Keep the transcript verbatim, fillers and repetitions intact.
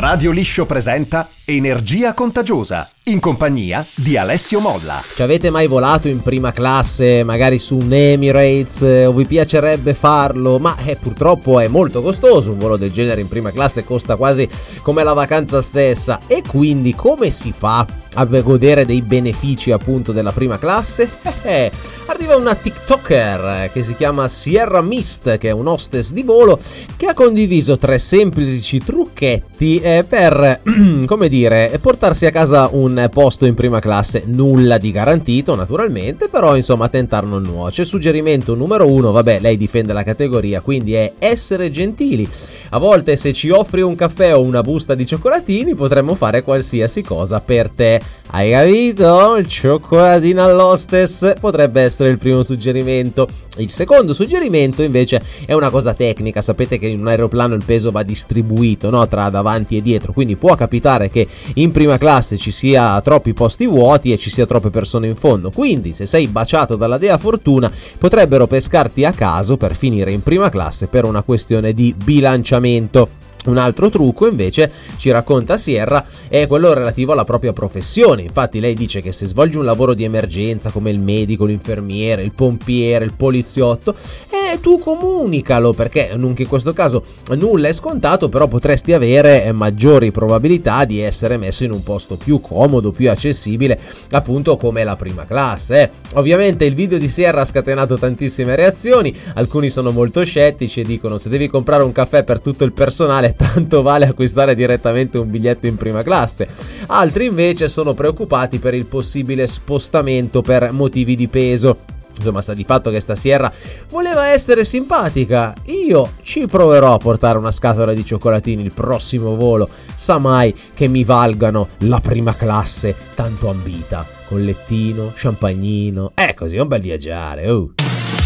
Radio Liscio presenta Energia Contagiosa, in compagnia di Alessio Molla. Ci avete mai volato in prima classe, magari su un Emirates, o vi piacerebbe farlo? Ma eh, purtroppo è molto costoso, un volo del genere in prima classe costa quasi come la vacanza stessa. E quindi come si fa a godere dei benefici appunto della prima classe? Eh, arriva una TikToker che si chiama Sierra Mist, che è un hostess di volo, che ha condiviso tre semplici trucchetti eh, per, come dire, portarsi a casa un posto in prima classe. Nulla di garantito naturalmente, però insomma tentar non nuoce. Suggerimento numero uno, vabbè, lei difende la categoria, quindi è essere gentili. A volte se ci offri un caffè o una busta di cioccolatini potremmo fare qualsiasi cosa per te. Hai capito? Il cioccolatino all'hostess potrebbe essere il primo suggerimento. Il secondo suggerimento invece è una cosa tecnica. Sapete che in un aeroplano il peso va distribuito, no? Tra davanti e dietro, quindi può capitare che in prima classe ci sia troppi posti vuoti e ci sia troppe persone in fondo. Quindi se sei baciato dalla dea fortuna potrebbero pescarti a caso per finire in prima classe per una questione di bilanciamento. Un altro trucco invece, ci racconta Sierra, è quello relativo alla propria professione. Infatti lei dice che se svolgi un lavoro di emergenza come il medico, l'infermiere, il pompiere, il poliziotto, eh, tu comunicalo, perché anche in questo caso nulla è scontato, però potresti avere maggiori probabilità di essere messo in un posto più comodo, più accessibile, appunto come la prima classe. Eh. Ovviamente il video di Sierra ha scatenato tantissime reazioni, alcuni sono molto scettici e dicono: se devi comprare un caffè per tutto il personale, tanto vale acquistare direttamente un biglietto in prima classe. Altri invece sono preoccupati per il possibile spostamento per motivi di peso. Insomma, sta di fatto che sta Sierra voleva essere simpatica. Io ci proverò a portare una scatola di cioccolatini il prossimo volo, sa mai che mi valgano la prima classe tanto ambita, con lettino, champagnino, è così, un bel viaggiare. uh.